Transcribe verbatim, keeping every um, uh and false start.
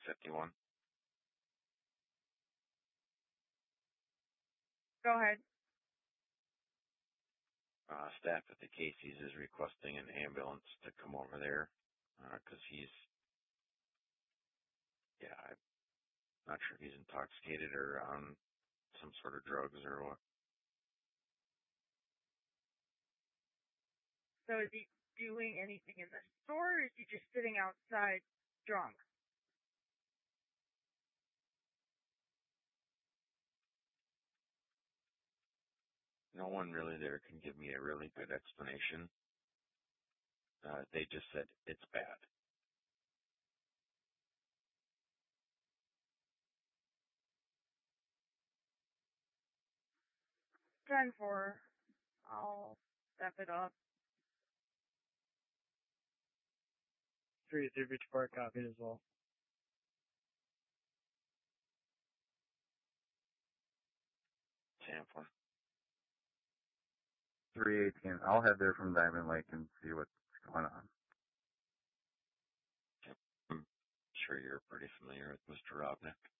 fifty-one. Go ahead. Uh, staff at the Casey's is requesting an ambulance to come over there because uh, he's, yeah, I'm not sure if he's intoxicated or on some sort of drugs or what. So is he doing anything in the store, or is he just sitting outside drunk? No one really there can give me a really good explanation. Uh, they just said it's bad. ten four. I'll step it up. three three Bridgeport copied as well. Tampa. three eighteen. I'll head there from Diamond Lake and see what's going on. I'm sure you're pretty familiar with Mister Robnick.